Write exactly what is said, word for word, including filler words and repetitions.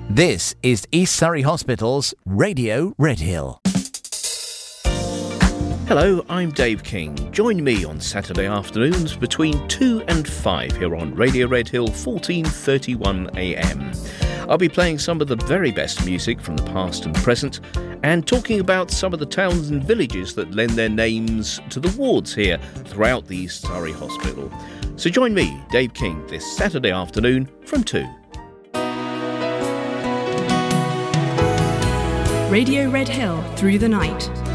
This is East Surrey Hospital's Radio Redhill. Hello, I'm Dave King. Join me on Saturday afternoons between two and five here on Radio Redhill, fourteen thirty-one a m. I'll be playing some of the very best music from the past and present and talking about some of the towns and villages that lend their names to the wards here throughout the East Surrey Hospital. So join me, Dave King, this Saturday afternoon from two. Radio Redhill through the night.